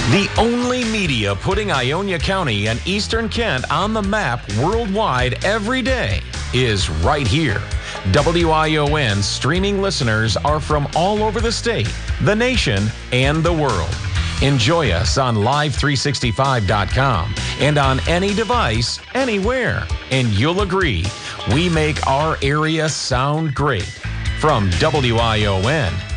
The only media putting Ionia County and Eastern Kent on the map worldwide every day is right here. WION streaming listeners are from all over the state, the nation, and the world. Enjoy us on live365.com and on any device, anywhere. And you'll agree, we make our area sound great. From WION,